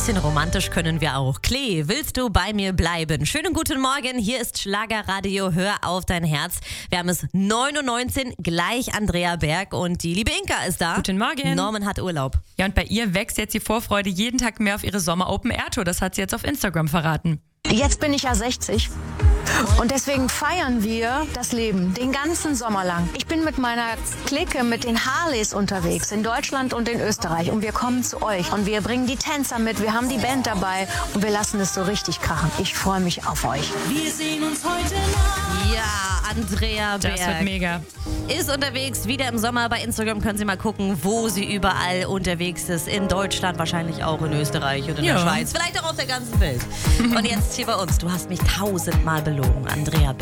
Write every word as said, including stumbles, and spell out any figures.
bisschen romantisch können wir auch. Klee, willst du bei mir bleiben? Schönen guten Morgen, hier ist Schlagerradio, hör auf dein Herz. Wir haben es neun Uhr neunzehn, gleich Andrea Berg und die liebe Inka ist da. Guten Morgen. Norman hat Urlaub. Ja, und bei ihr wächst jetzt die Vorfreude jeden Tag mehr auf ihre Sommer-Open-Air-Tour. Das hat sie jetzt auf Instagram verraten. Jetzt bin ich ja sechzig und deswegen feiern wir das Leben den ganzen Sommer lang. Ich bin mit meiner Clique, mit den Harleys unterwegs in Deutschland und in Österreich und wir kommen zu euch und wir bringen die Tänzer mit, wir haben die Band dabei und wir lassen es so richtig krachen. Ich freue mich auf euch. Wir sehen uns heute Nacht. Ja, Andrea Berg Das wird mega. ist unterwegs, wieder im Sommer. Bei Instagram können Sie mal gucken, wo sie überall unterwegs ist. In Deutschland, wahrscheinlich auch in Österreich und in Ja. der Schweiz, vielleicht auch auf der ganzen Welt. Und jetzt hier bei uns, du hast mich tausendmal belogen, Andrea Berg.